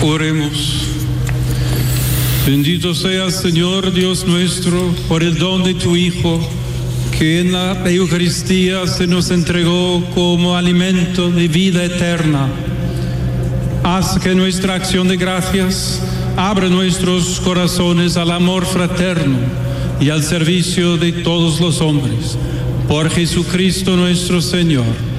Oremos. Bendito seas, Señor Dios nuestro, por el don de tu Hijo, que en la Eucaristía se nos entregó como alimento de vida eterna. Haz que nuestra acción de gracias abra nuestros corazones al amor fraterno y al servicio de todos los hombres. Por Jesucristo nuestro Señor.